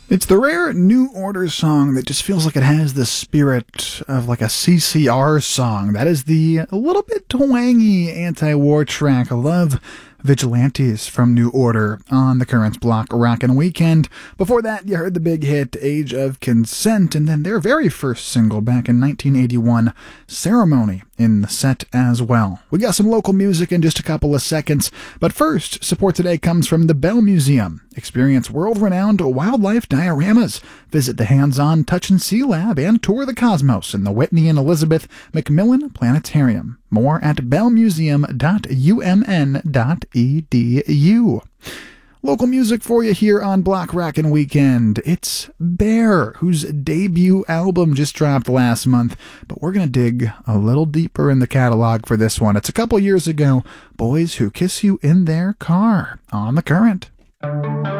It's the rare New Order song that just feels like it has the spirit of like a CCR song. That is the a little bit twangy anti-war track. I love Vigilantes from New Order on the Currents Block Rockin' Weekend. Before that, you heard the big hit Age of Consent, and then their very first single back in 1981, Ceremony, in the set as well. We got some local music in just a couple of seconds, but first, support today comes from the Bell Museum. Experience world-renowned wildlife dioramas. Visit the hands-on Touch and See Lab and tour the cosmos in the Whitney and Elizabeth Macmillan Planetarium. More at bellmuseum.umn.edu. Local music for you here on Block Rockin' Weekend. It's Bear, whose debut album just dropped last month, but we're going to dig a little deeper in the catalog for this one. It's a couple years ago, Boys Who Kiss You in Their Car on The Current.